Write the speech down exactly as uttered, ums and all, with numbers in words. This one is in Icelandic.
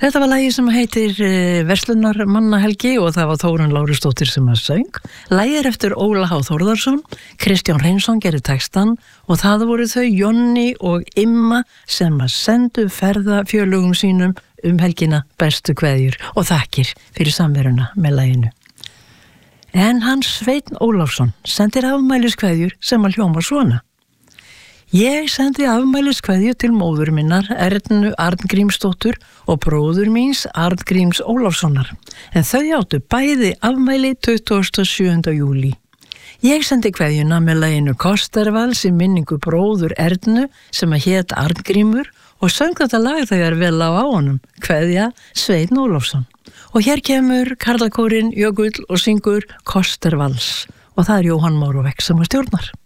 Þetta var lagið sem heitir uh, Verslunarmannahelgi og það var Þórunn Lárusdóttir sem að söng. Lagið er eftir Óla H. Þórðarsson, Kristján Hreinsson gerir textan og það voru þau Jonni og Imma sem að sendu ferðafjölugum sínum um helgina bestu kveðjur og þakkir fyrir samveruna með laginu. En hans Sveinn Ólafsson sendir afmæliskveðjur sem að hljóma svona. Ég sendi afmæliskveðju til móður minnar Ernu Arngrímsdóttur og bróður míns Arngríms Ólafssonar, en þau áttu bæði afmæli tuttugasta og sjöunda júlí. Ég sendi kveðjuna með laginu Kostervals í minningu bróður Ernu sem að hét Arngrímur og söng þetta lag þegar vel á á honum, kveðja Sveinn Ólafsson. Og hér kemur karlakórinn Jökull og syngur Kostervals og það er Jóhann Mórovec sem að stjórnar.